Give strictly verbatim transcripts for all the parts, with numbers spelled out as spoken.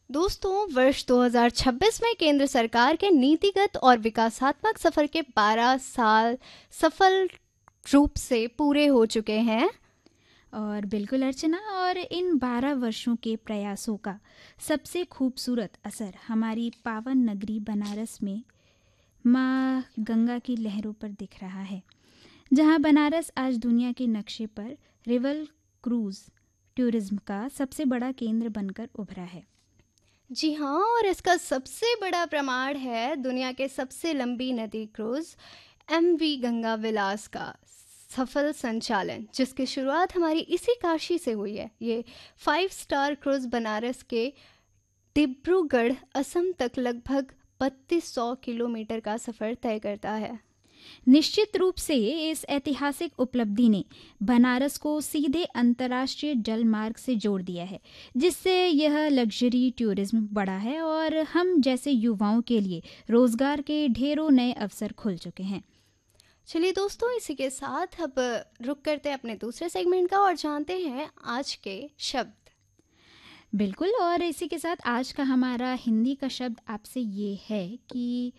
दोस्तों, वर्ष दो हज़ार छब्बीस में केंद्र सरकार के नीतिगत और विकासात्मक सफर के बारह साल सफल रूप से पूरे हो चुके हैं। और बिल्कुल अर्चना, और इन बारह वर्षों के प्रयासों का सबसे खूबसूरत असर हमारी पावन नगरी बनारस में माँ गंगा की लहरों पर दिख रहा है, जहाँ बनारस आज दुनिया के नक्शे पर रिवर क्रूज टूरिज्म का सबसे बड़ा केंद्र बनकर उभरा है। जी हाँ, और इसका सबसे बड़ा प्रमाण है दुनिया के सबसे लंबी नदी क्रूज एम वी गंगा विलास का सफल संचालन, जिसकी शुरुआत हमारी इसी काशी से हुई है। ये फाइव स्टार क्रूज बनारस के डिब्रूगढ़ असम तक लगभग बत्तीस सौ किलोमीटर का सफ़र तय करता है। निश्चित रूप से इस ऐतिहासिक उपलब्धि ने बनारस को सीधे अंतर्राष्ट्रीय जल मार्ग से जोड़ दिया है, जिससे यह लग्जरी टूरिज्म बढ़ा है और हम जैसे युवाओं के लिए रोजगार के ढेरों नए अवसर खुल चुके हैं। चलिए दोस्तों, इसी के साथ अब रुक करते हैं अपने दूसरे सेगमेंट का और जानते हैं आज के शब्द। बिल्कुल, और इसी के साथ आज का हमारा हिंदी का शब्द आपसे ये है कि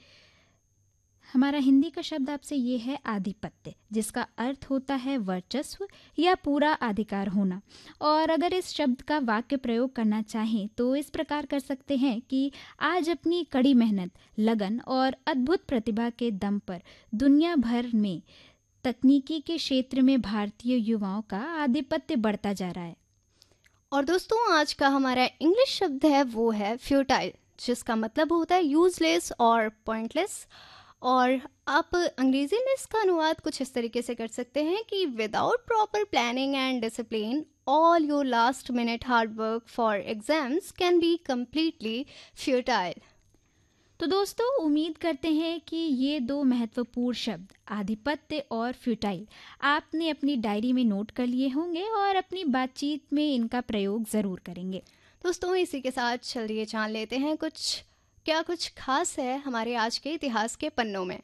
हमारा हिंदी का शब्द आपसे ये है आधिपत्य, जिसका अर्थ होता है वर्चस्व या पूरा अधिकार होना। और अगर इस शब्द का वाक्य प्रयोग करना चाहें तो इस प्रकार कर सकते हैं कि आज अपनी कड़ी मेहनत, लगन और अद्भुत प्रतिभा के दम पर दुनिया भर में तकनीकी के क्षेत्र में भारतीय युवाओं का आधिपत्य बढ़ता जा रहा है। और दोस्तों, आज का हमारा इंग्लिश शब्द है वो है फ्यूटाइल, जिसका मतलब होता है यूजलेस और पॉइंटलेस। और आप अंग्रेजी में इसका अनुवाद कुछ इस तरीके से कर सकते हैं कि without proper planning and discipline all your last minute hard work for exams can be completely futile. तो दोस्तों, उम्मीद करते हैं कि ये दो महत्वपूर्ण शब्द आधिपत्य और फ्यूटाइल आपने अपनी डायरी में नोट कर लिए होंगे और अपनी बातचीत में इनका प्रयोग ज़रूर करेंगे। दोस्तों, इसी के साथ चलिए जान लेते हैं कुछ क्या कुछ खास है हमारे आज के इतिहास के पन्नों में।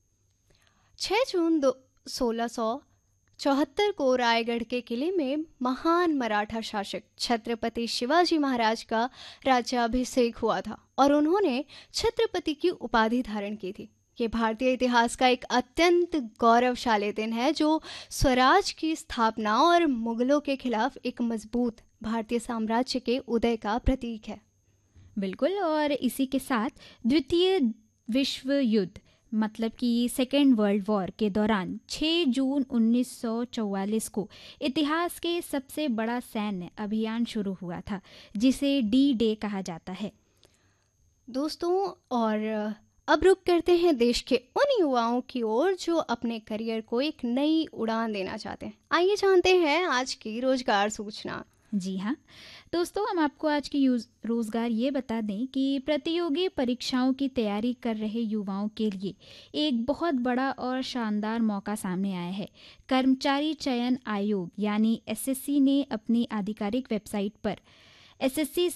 छह जून दो सोलह सौ चौहत्तर को रायगढ़ के किले में महान मराठा शासक छत्रपति शिवाजी महाराज का राज्याभिषेक हुआ था और उन्होंने छत्रपति की उपाधि धारण की थी। ये भारतीय इतिहास का एक अत्यंत गौरवशाली दिन है, जो स्वराज की स्थापना और मुगलों के खिलाफ एक मजबूत भारतीय साम्राज्य के उदय का प्रतीक है। बिल्कुल, और इसी के साथ द्वितीय विश्व युद्ध मतलब कि सेकेंड वर्ल्ड वॉर के दौरान छह जून उन्नीस सौ चौवालीस को इतिहास के सबसे बड़ा सैन्य अभियान शुरू हुआ था, जिसे डी डे कहा जाता है। दोस्तों, और अब रुक करते हैं देश के उन युवाओं की ओर जो अपने करियर को एक नई उड़ान देना चाहते हैं। आइए जानते हैं आज की रोजगार सूचना। जी हाँ दोस्तों, हम आपको आज की रोजगार ये बता दें कि प्रतियोगी परीक्षाओं की तैयारी कर रहे युवाओं के लिए एक बहुत बड़ा और शानदार मौका सामने आया है। कर्मचारी चयन आयोग यानी एस एस सी ने अपनी आधिकारिक वेबसाइट पर एस एस सी